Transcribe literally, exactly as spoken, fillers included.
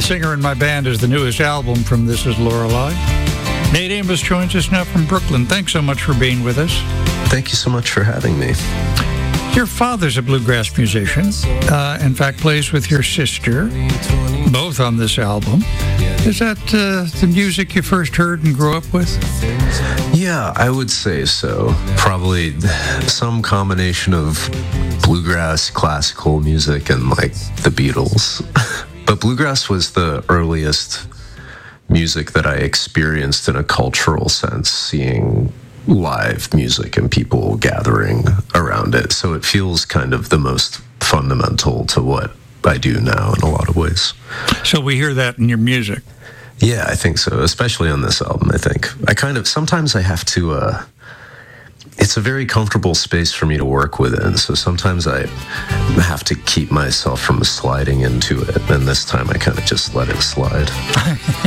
Singer in My Band is the newest album from This Is Lorelei. Nate Amos joins us now from Brooklyn. Thanks so much for being with us. Thank you so much for having me. Your father's a bluegrass musician. Uh, in fact, plays with your sister, both on this album. Is that uh, the music you first heard and grew up with? Yeah, I would say so. Probably some combination of bluegrass, classical music, and like the Beatles. But bluegrass was the earliest music that I experienced in a cultural sense, seeing live music and people gathering around it. So it feels kind of the most fundamental to what I do now in a lot of ways. So we hear that in your music. Yeah, I think so, especially on this album, I think. I kind of, sometimes I have to, uh, it's a very comfortable space for me to work within, so sometimes I have to keep myself from sliding into it, and this time I kind of just let it slide.